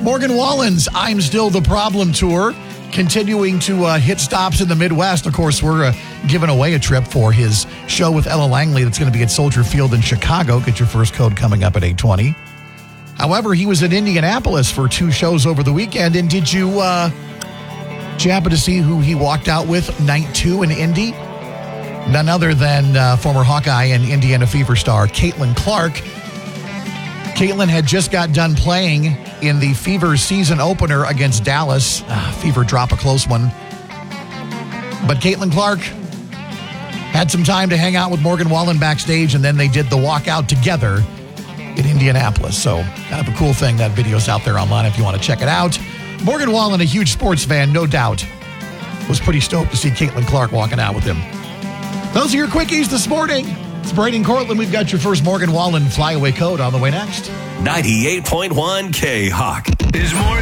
Morgan Wallen's I'm Still the Problem tour continuing to hit stops in the Midwest. Of course, we're giving away a trip for his show with Ella Langley that's going to be at Soldier Field in Chicago. Get your first code coming up at 8:20. However, he was in Indianapolis for 2 shows over the weekend. And did you happen to see who he walked out with night 2 in Indy? None other than former Hawkeye and Indiana Fever star Caitlin Clark. Caitlin had just got done playing in the Fever season opener against Dallas. Fever drop a close one. But Caitlin Clark had some time to hang out with Morgan Wallen backstage, and then they did the walkout together in Indianapolis. So kind of a cool thing. That video's out there online if you want to check it out. Morgan Wallen, a huge sports fan, no doubt, was pretty stoked to see Caitlin Clark walking out with him. Those are your quickies this morning. It's Brady and Cortland. We've got your first Morgan Wallen flyaway code on the way next. 98.1 K-Hawk is more